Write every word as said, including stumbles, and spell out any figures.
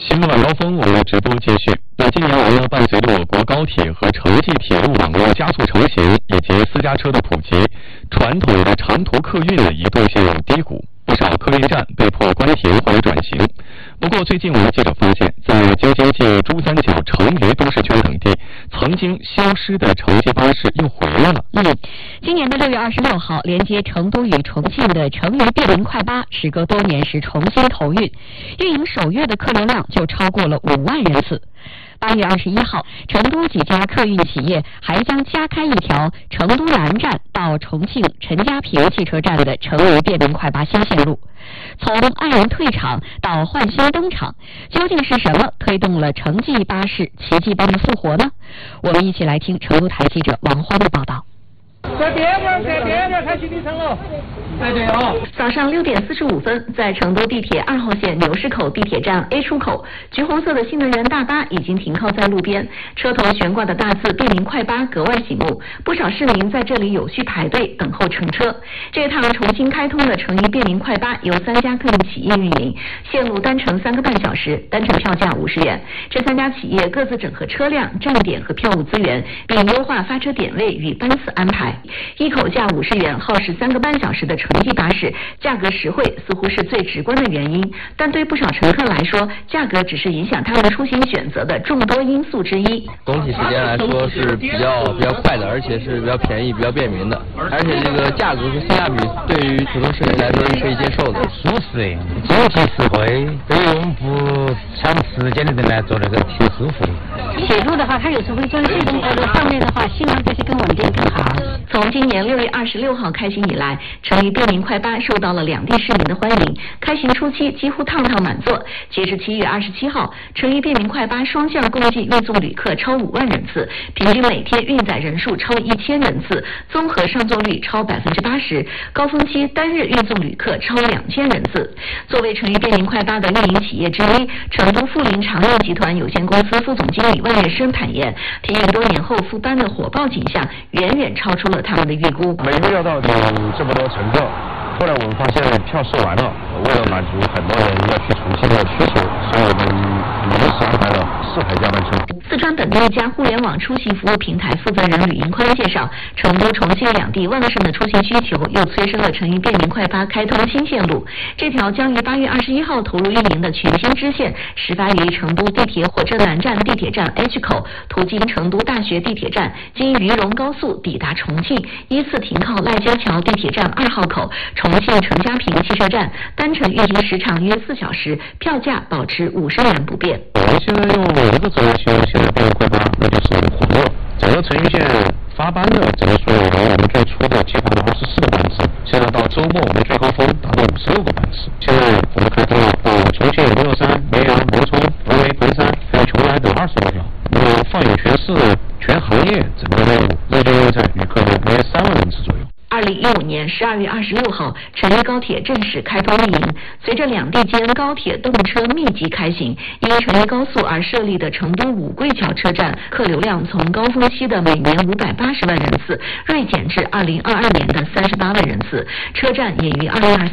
新闻晚高峰，我们的直播继续。那近年来呢，伴随着我国高铁和城际铁路网络加速成型，以及私家车的普及，传统的长途客运呢一度陷入低谷，不少客运站被迫关停或者转型。不过，最近我们记者发现，在京津冀珠三角、成渝都市圈等地，曾经消失的城际巴士又回来了。 嗯，今年的六月二十六号，连接成都与重庆的成渝便民快巴，时隔多年时重新投运，运营首月的客流量就超过了五万人次。八月二十一号，成都几家客运企业还将加开一条成都南站到重庆陈家坪汽车站的成渝便民快巴新线路。从黯然退场到焕新登场，究竟是什么推动了城际巴士奇迹般的复活呢？我们一起来听成都台记者王欢的报道。 在边边在边边开启里程了。对对哦。 早上六点四十五分，在成都地铁二号线牛市口地铁站 A 出口，橘红色的新能源大巴已经停靠在路边，车头悬挂的大字便民快巴格外醒目，不少市民在这里有序排队等候乘车。这趟重新开通的成渝便民快巴由三家客运企业运营，线路单程三个半小时，单程票价五十元。这三家企业各自整合车辆、站点和票务资源，并优化发车点位与班次安排。一口价五十元，耗时三个半小时的城际巴士，价格实惠似乎是最直观的原因，但对不少乘客来说，价格只是影响他们出行选择的众多因素之一。 总体时间来说是比较比较快的，而且是比较便宜、比较便民的，而且这个价格和性价比对于普通市民来说是可以接受的， 舒适，总体实惠，对于我们不长时间的人来说，那个挺舒服的。 铁路的话，它有时候会装这种在这上面的话，性能这些更稳定更好。 从今年六月二十六号开行以来，成渝便民快巴受到了两地市民的欢迎。开行初期几乎趟趟满座，截至七月二十七号，成渝便民快巴双向共计运送旅客超五万人次，平均每天运载人数超一千人次，综合上座率超百分之八十，高峰期单日运送旅客超两千人次。作为成渝便民快巴的运营企业之一，成都富临长运集团有限公司副总经理万月生坦言，停运多年后复班的火爆景象远远超出了他们的预估。 没预料到有这么多乘客，后来我们发现票售完了，为了满足很多人要去重庆的需求，所以我们临时安排了四台加班车。 四川本地一家互联网出行服务平台负责人吕银宽介绍，成都、重庆两地旺盛的出行需求又催生了成渝便民快巴开通新线路。这条将于八月二十一号投入运营的全新支线，始发于成都地铁火车南站地铁站 H 口，途经成都大学地铁站，经渝蓉高速抵达重庆，依次停靠赖家桥地铁站二号口、重庆陈家坪汽车站，单程运行时长约四小时，票价保持五十元不变。 我们现在用一个词来形容现在便民快巴，那就是火热。整个成渝线发班的整个所有人，我们最初的计划的二十四个班次，现在到周末我们最高峰达到五十六个班次。现在我们开通了到重庆、乐山、绵阳、磨冲、峨眉、昆山还有邛崃等二十多条。那么放眼全市、全行业整个内部，日均运载旅客约三万人次左右。 二零一五年十二月二十六号，成渝高铁正式开通运营。随着两地间高铁动车密集开行，因成渝高速而设立的成都五桂桥车站客流量从高峰期的每年五百八十万人次锐减至二零二二年的三十八万人次。车站也于二零二